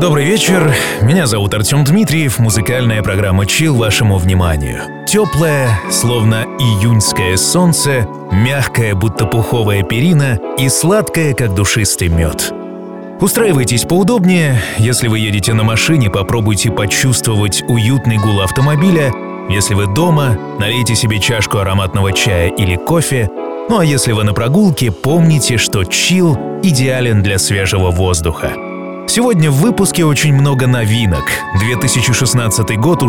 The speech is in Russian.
Добрый вечер, меня зовут Артем Дмитриев, музыкальная программа Chill вашему вниманию. Теплое, словно июньское солнце, мягкое, будто пуховая перина и сладкое, как душистый мед. Устраивайтесь поудобнее, если вы едете на машине, попробуйте почувствовать уютный гул автомобиля. Если вы дома, налейте себе чашку ароматного чая или кофе. Ну а если вы на прогулке, помните, что чилл идеален для свежего воздуха. Сегодня в выпуске очень много новинок. 2016 год